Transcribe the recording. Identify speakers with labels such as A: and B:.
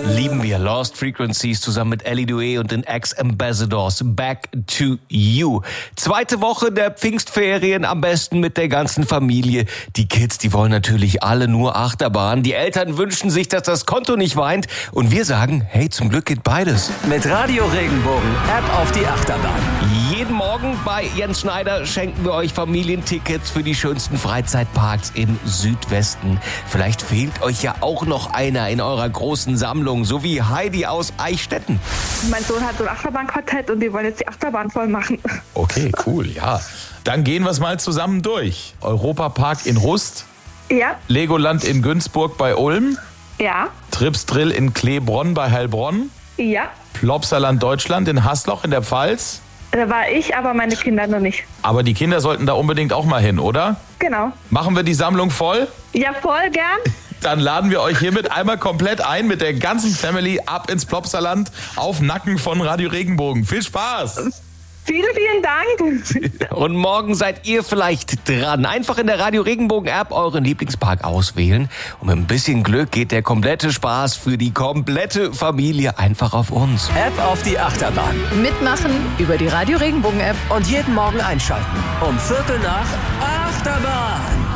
A: Lieben wir Lost Frequencies zusammen mit Ellie Doué und den Ex-Ambassadors. Back to You. Zweite Woche der Pfingstferien, am besten mit der ganzen Familie. Die Kids, die wollen natürlich alle nur Achterbahn. Die Eltern wünschen sich, dass das Konto nicht weint. Und wir sagen, hey, zum Glück geht beides.
B: Mit Radio Regenbogen, App auf die Achterbahn.
A: Jeden Morgen bei Jens Schneider schenken wir euch Familientickets für die schönsten Freizeitparks im Südwesten. Vielleicht fehlt euch ja auch noch einer in eurer großen Sammlung, so wie Heidi aus Eichstätten.
C: Mein Sohn hat so ein Achterbahnquartett und die wollen jetzt die Achterbahn voll machen.
D: Okay, cool, ja. Dann gehen wir es mal zusammen durch. Europapark in Rust.
C: Ja.
D: Legoland in Günzburg bei Ulm.
C: Ja.
D: Trips Drill in Kleebronn bei Heilbronn.
C: Ja.
D: Plopsaland Deutschland in Haßloch in der Pfalz.
C: Da war ich, aber meine Kinder noch nicht.
D: Aber die Kinder sollten da unbedingt auch mal hin, oder?
C: Genau.
D: Machen wir die Sammlung voll?
C: Ja, voll gern.
D: Dann laden wir euch hiermit einmal komplett ein mit der ganzen Family ab ins Plopsaland auf Nacken von Radio Regenbogen. Viel Spaß!
C: Vielen, vielen Dank.
A: Und morgen seid ihr vielleicht dran. Einfach in der Radio Regenbogen App euren Lieblingspark auswählen. Und mit ein bisschen Glück geht der komplette Spaß für die komplette Familie einfach auf uns.
B: App auf die Achterbahn.
E: Mitmachen über die Radio Regenbogen App.
B: Und jeden Morgen einschalten. Um 7:45 Achterbahn.